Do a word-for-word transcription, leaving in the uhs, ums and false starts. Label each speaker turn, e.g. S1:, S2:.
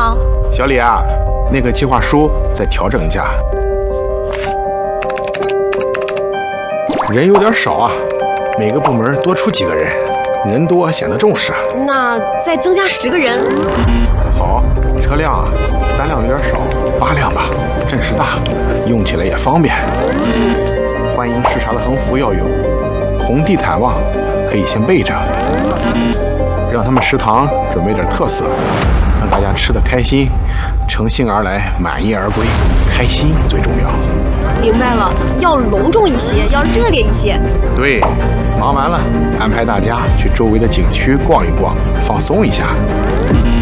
S1: 好。
S2: 小李啊，那个计划书再调整一下，人有点少啊，每个部门多出几个人，人多显得重视。
S1: 那再增加十个人。
S2: 好，车辆啊，三辆有点少，八辆吧，阵势大，用起来也方便。欢迎视察的横幅要有，红地毯袜可以先备着，让他们食堂准备点特色，让大家吃得开心，乘兴而来，满意而归，开心最重要。
S1: 明白了，要隆重一些，要热烈一些。
S2: 对，忙完了，安排大家去周围的景区逛一逛，放松一下。